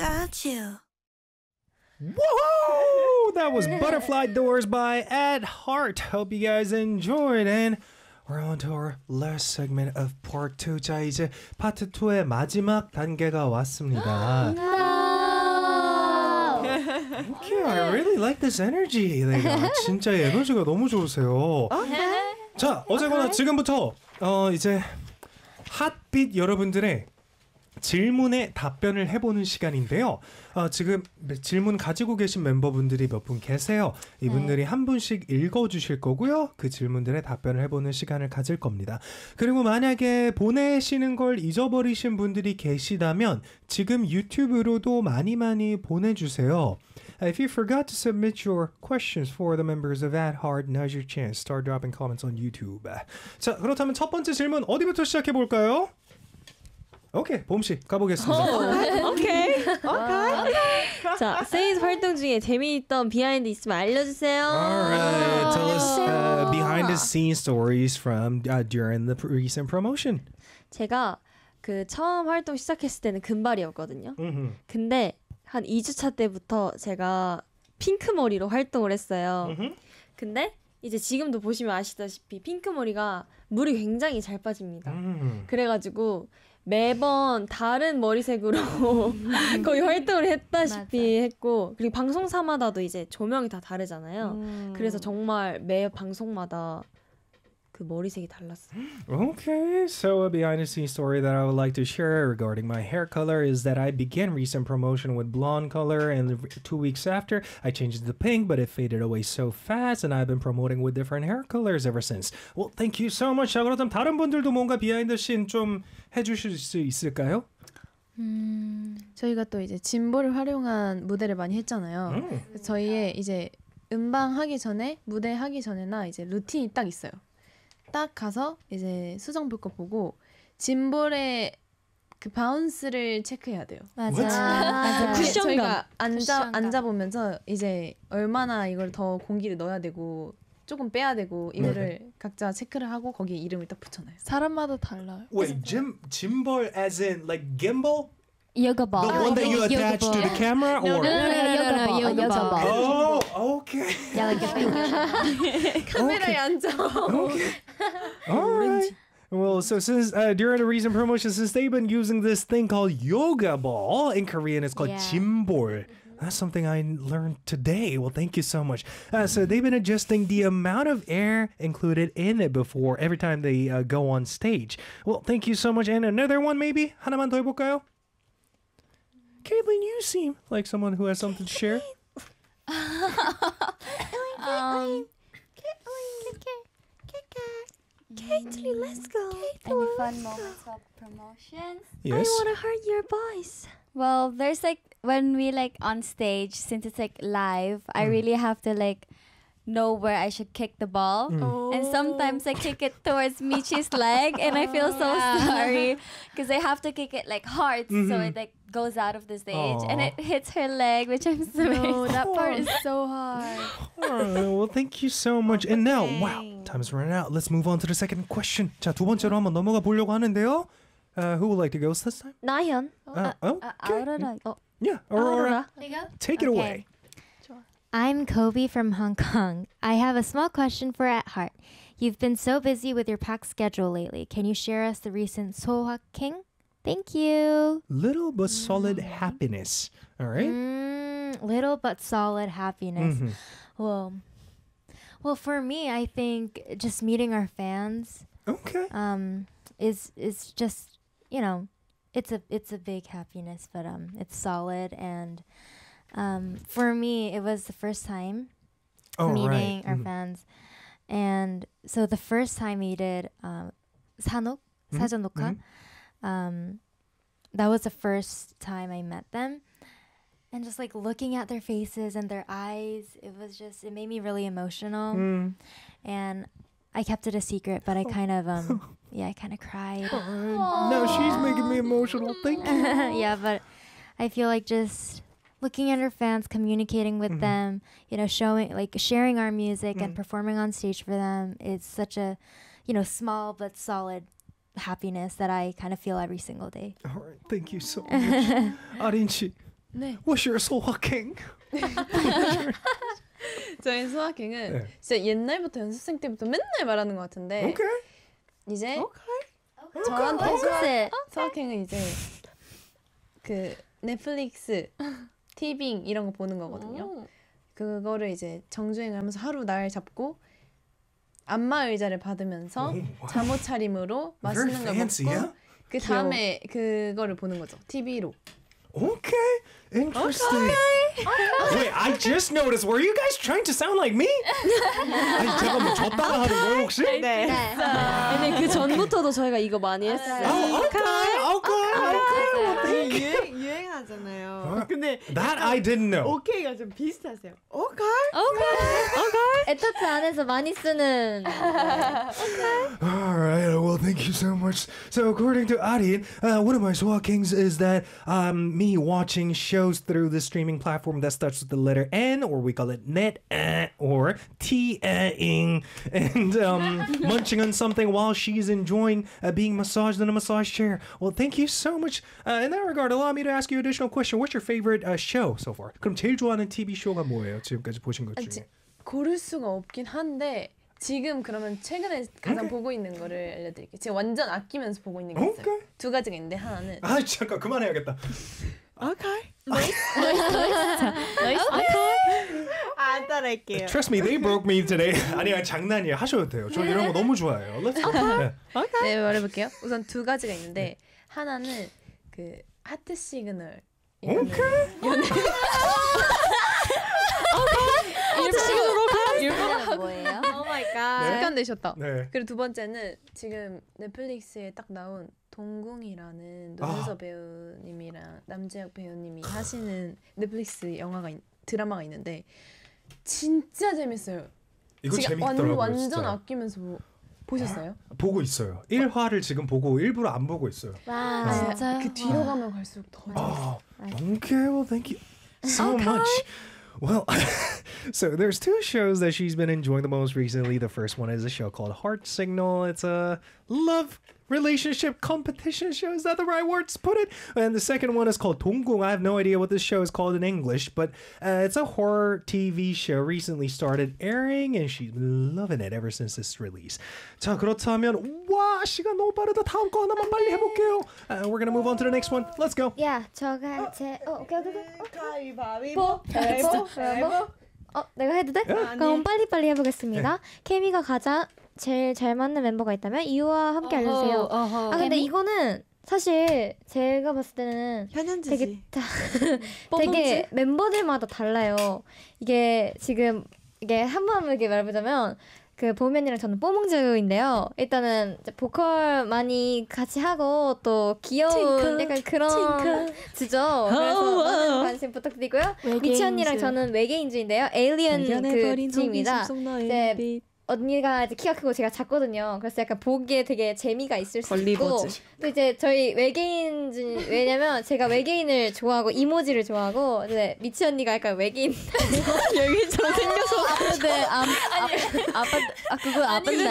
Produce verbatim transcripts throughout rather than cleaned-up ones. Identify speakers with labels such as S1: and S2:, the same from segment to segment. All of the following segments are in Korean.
S1: got you.
S2: Whoa! That was Butterfly Doors by At Heart. Hope you guys enjoyed. And we're on to our last segment of part two. 자, 이제 파트 이의 마지막 단계가 왔습니다. Thank you. I really like this energy. 내가 진짜 에너지가 너무 좋으세요. 자, 어제거나 지금부터 어, 이제 핫빛 여러분들의 질문에 답변을 해보는 시간인데요. 어, 지금 질문 가지고 계신 멤버분들이 몇 분 계세요. 이분들이 네. 한 분씩 읽어주실 거고요. 그 질문들에 답변을 해보는 시간을 가질 겁니다. 그리고 만약에 보내시는 걸 잊어버리신 분들이 계시다면 지금 유튜브로도 많이 많이 보내주세요. If you forgot to submit your questions for the members of At Heart, now's your chance. Start dropping comments on YouTube. 자, 그렇다면 첫 번째 질문 어디부터 시작해 볼까요? 오케이, 봄씨 가보겠습니다.
S3: 오케이, 오케이. 자, 세이즈 활동 중에 재미있던 비하인드 있으면 알려주세요.
S2: Alright, tell us uh, behind the scenes stories from uh, during the recent promotion.
S3: 제가 그 처음 활동 시작했을 때는 금발이었거든요.
S2: Mm-hmm.
S3: 근데 한 이 주차 때부터 제가 핑크 머리로 활동을 했어요.
S2: Mm-hmm.
S3: 근데 이제 지금도 보시면 아시다시피 핑크 머리가 물이 굉장히 잘 빠집니다.
S2: Mm.
S3: 그래가지고 매번 다른 머리색으로 거의 활동을 했다시피
S4: 맞아.
S3: 했고, 그리고 방송사마다도 이제 조명이 다 다르잖아요.
S4: 음.
S3: 그래서 정말 매 방송마다 그 머리색이 달랐어요.
S2: Okay, so a behind the scenes story that I would like to share regarding my hair color is that I began recent promotion with blonde color, and two weeks after I changed it to pink, but it faded away so fast, and I've been promoting with different hair colors ever since. Well, thank you so much. 자, 그렇다면 다른 분들도 뭔가 비하인드 씬 좀 해주실 수 있을까요?
S4: 음, 저희가 또 이제 짐볼을 활용한 무대를 많이 했잖아요.
S2: 음.
S4: 그래서 저희의 이제 음방 하기 전에 무대 하기 전에나 이제 루틴이 딱 있어요. 딱 가서 이제 수정 볼 거 보고 짐볼의 그 바운스를 체크해야 돼요.
S2: What?
S4: 맞아.
S3: 쿠션감.
S4: 저희가 앉아
S5: 쿠션감.
S4: 앉아 보면서 이제 얼마나 이걸 더 공기를 넣어야 되고 조금 빼야 되고 이거를
S2: 네.
S4: 각자 체크를 하고 거기에 이름을 딱 붙여놔요.
S5: 사람마다 달라요.
S2: Wait, Jim, Jimbal as in like gimbal?
S5: Yoga ball.
S2: The one that you attach to the camera?
S5: No,
S2: or?
S5: no, no, no, yoga ball.
S4: yoga
S5: Yoga
S4: ball.
S5: ball.
S2: Oh, okay.
S5: Yeah, like a finger.
S4: 카메라에 앉아.
S2: Okay. All right. Well, so since uh, during the recent promotion, since they've been using this thing called yoga ball, in Korean it's called
S5: Yeah.
S2: jimbol. That's something I learned today. Well, thank you so much. Uh, so they've been adjusting the amount of air included in it before every time they uh, go on stage. Well, thank you so much. And another one maybe? 하나만 더 해볼까요? Caitlin, you seem like someone who has something to share.
S5: Um,
S3: Caitlyn, let's go.
S6: Any fun moments of promotions?
S2: Yes.
S3: I want to hurt your voice.
S6: Well, there's like when we like on stage, since it's like live, I
S2: Mm.
S6: really have to like know where I should kick the ball.
S2: Mm.
S6: And sometimes I kick it towards Michi's leg, and I feel so sorry because I have to kick it like hard, so
S2: Mhm.
S6: it like goes out of the stage and
S2: Aw.
S6: it hits her leg, which I'm so
S5: no, that part is so hard.
S2: All right, well, thank you so much. And now, wow, time is running out. Let's move on to the second question. 자, 두 번째로 한번 넘어가 보려고 하는데요. Uh, who would like to go this time?
S3: 나현.
S2: Uh,
S6: uh,
S2: okay.
S6: Aurora.
S2: Yeah, Aurora.
S3: Aurora.
S2: Take it away.
S5: I'm Kobe from Hong Kong. I have a small question for At Heart. You've been so busy with your packed schedule lately. Can you share us the recent Sohwa King? Thank you.
S2: Little but solid happiness. All right.
S5: Mm, little but solid happiness.
S2: Mhm.
S5: Well, well, for me, I think just meeting our fans
S2: Okay.
S5: um, is is just you know, it's a it's a big happiness, but um, it's solid and um, for me, it was the first time
S2: All
S5: meeting
S2: right.
S5: our
S2: Mhm.
S5: fans, and so the first time we did um, 산옥
S2: Mhm.
S5: 사전 녹화, um, that was the first time I met them. And just like looking at their faces and their eyes, it was just, it made me really emotional.
S2: Mm.
S5: And I kept it a secret, but I kind of, um, yeah, I kind of cried.
S2: All right. Now she's making me emotional. Thank you.
S5: Yeah, but I feel like just looking at our fans, communicating with
S2: Mhm.
S5: them, you know, showing, like sharing our music and
S2: Mhm.
S5: performing on stage for them, it's such a, you know, small but solid happiness that I kind of feel every single day.
S2: All right. Thank you so much. 아린 씨.
S4: 네.
S2: What's your 소확행?
S4: 저희 소확행은
S2: 네.
S4: 진짜 옛날부터 연습생 때부터 맨날 말하는 것 같은데
S2: 오케이.
S4: 이제
S2: 어,
S4: 저한테 소확,
S3: 네.
S4: 소확행은 이제 그 넷플릭스, 티빙 이런 거 보는 거거든요. 그거를 이제 정주행을 하면서 하루 날 잡고 안마 의자를 받으면서
S2: 오, 와우.
S4: 잠옷 차림으로 맛있는 거
S2: Very fancy,
S4: 먹고
S2: yeah?
S4: 그 다음에 그거를 보는 거죠. 티비로.
S2: Okay, interesting. Wait, I just noticed. Were you guys trying to sound like me? 아니 제가 뭐 저 따라 하는 거예요 혹시?
S3: 네. 근데 그 전부터도 저희가 이거 많이 했어요.
S2: Oh, okay, okay, okay.
S1: 유행 유행하잖아요. 근데
S2: That I didn't know.
S1: 오케이가 좀 비슷하세요. 오케이.
S3: 애터트 안에서 많이 쓰는.
S2: All right. Well, thank you so much. So, according to Arin, uh, one of my soakings is that um, me watching shows through the streaming platform that starts with the letter N, or we call it net, uh, or T-ing, and um, munching on something while she's enjoying uh, being massaged in a massage chair. Well, thank you so much. Uh, in that regard, allow me to ask you an additional question. What's your favorite uh, show so far? 그럼 제일 좋아하는 티비 쇼가 뭐예요? 지금까지 보신 것
S4: 아,
S2: 중에.
S4: 지- 고를 수가 없긴 한데 지금 그러면 최근에 가장
S2: 오케이.
S4: 보고 있는 거를 알려드릴게요. 지금 완전 아끼면서 보고 있는 게 있어요.
S2: 오케이.
S4: 두 가지가 있는데 하나는
S2: 아, 잠깐 그만해야겠다.
S1: 오케이.
S3: 나이스.
S1: 안 따라할게요.
S2: Trust me, they broke me today. 아니야, 장난이야. 하셔도 돼요. 저 이런 거 너무 좋아해요. Let's go. 네.
S4: 네 말해볼게요. 우선 두 가지가 있는데 하나는 그 하트 시그널.
S2: 오케이.
S6: 일본어 뭐예요?
S3: 오 마이 갓.
S4: 습관되셨다.
S2: 네.
S4: 그리고 두 번째는 지금 넷플릭스에 딱 나온 동궁이라는 노현서
S2: 아.
S4: 배우님이랑 남재혁 배우님이 하시는 넷플릭스 영화가 있- 드라마가 있는데 진짜 재밌어요.
S2: 이거
S4: 지금
S2: 재밌더라고요.
S4: 완, 완전
S2: 진짜.
S4: 아끼면서 보, 보셨어요?
S2: 보고 있어요. 일 화를 지금 보고 일부러 안 보고 있어요.
S3: 와.
S2: 아,
S5: 진짜요?
S4: 그 뒤로 가면 갈수록 더 재밌어요.
S2: Oh, okay. Well, thank you so much. Well, so there's two shows that she's been enjoying the most recently. The first one is a show called Heart Signal. It's a love relationship competition show. Is that the right word to put it? And the second one is called 동궁. I have no idea what this show is called in English, but uh, it's a horror T V show recently started airing, and she's been loving it ever since its release. 자, 그렇다면 와, 시간 너무 빠르다. 다음 거 하나만 빨리 해볼게요. Uh, we're gonna move on to the next one. Let's go.
S3: 야, 저가 제. 어, 오케이, 오케이, 오케이.
S1: 가위바위보.
S3: 가위바위보. 가위바위보. 어, 내가 해도 돼? 그럼 빨리 빨리 해보겠습니다. 케미가 가장 제일 잘 맞는 멤버가 있다면 이유와 함께 알려주세요. 아 근데 이거는 사실 제가 봤을 때는
S1: 현현지지.
S3: 되게 다 되게 멤버들마다 달라요. 이게 지금 이게 한번 이렇게 말해보자면 그 보면이랑 저는 뽀몽즈인데요. 일단은 이제 보컬 많이 같이 하고 또 귀여운 약간 그런 주죠. 그래서 많은 관심 부탁드리고요. 미치 언니랑 저는 외계인주인데요. 에일리언 그 주입니다. 네. 언니가 이제 키가 크고 제가 작거든요. 그래서 약간 보기에 되게 재미가 있을 수 있고 또 이제 저희 외계인 중 왜냐면 제가 외계인을 좋아하고 이모지를 좋아하고 네, 미치 언니가 약간 외계인 여기처럼 생겨서
S6: 아빠들 아, 아, 아빠 아 그거 아빠인데.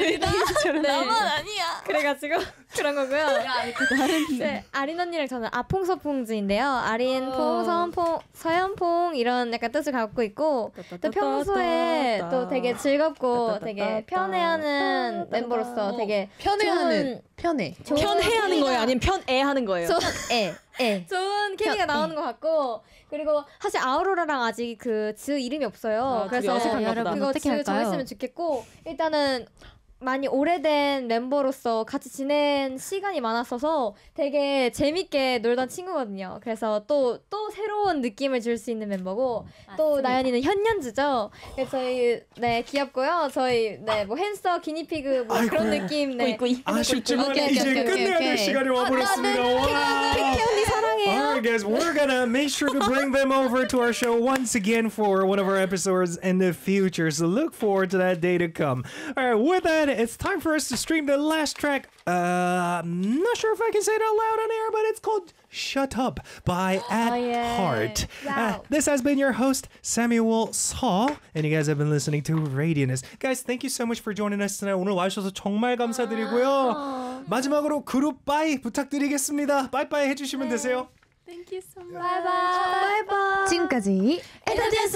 S3: 나만 아니야. 그래가지고 그런 거고요. 네, 아린 언니랑 저는 아퐁서퐁즈인데요. 아린 퐁, 서연퐁, 서연퐁 이런 약간 뜻을 갖고 있고 또 평소에 또 되게 즐겁고 되게 편애하는 멤버로서 되게
S4: 편애하는 편애.
S3: 편애하는 거예요? 아니면
S7: 편애하는 거예요?
S4: 애. 애.
S3: 좋은 케미가 나오는 것 같고 그리고 사실 아우로라랑 아직 그 즈 이름이 없어요.
S7: 아,
S3: 그래서
S7: 어색한가 보다.
S3: 그거
S5: 어떻게
S3: 즈
S5: 할까요?
S3: 정했으면 좋겠고 일단은 많이 오래된 멤버로서 같이 지낸 시간이 많았어서 되게 재밌게 놀던 친구거든요. 그래서 또, 또 새로운 느낌을 줄 수 있는 멤버고 또 나연이는 현년주죠. 그래서 저희 네 귀엽고요. 저희 네 뭐 햄스터, 기니피그 뭐
S2: 아이고.
S3: 그런 느낌 네.
S2: 아쉽지만
S4: 오케이, 오케이,
S2: 이제
S4: 오케이,
S2: 끝내야
S4: 오케이.
S2: 될 시간이 와버렸습니다. 와.
S3: 키 언니 사랑해요.
S2: Alright guys, we're gonna make sure to bring them over to our show once again for one of our episodes in the future. So look forward to that day to come. Alright, with that, it's time for us to stream the last track. Uh, I'm not sure if I can say it out loud on air, but it's called Shut Up by At Heart. Uh, this has been your host, Samuel Saw, and you guys have been listening to Radianus. Guys, thank you so much for joining us tonight. 오늘 와주셔서 정말 감사드리고요. 마지막으로 그룹 빠이 부탁드리겠습니다. 빠이빠이 해주시면 되세요.
S6: Bye bye.
S4: 지금까지 엔터테인스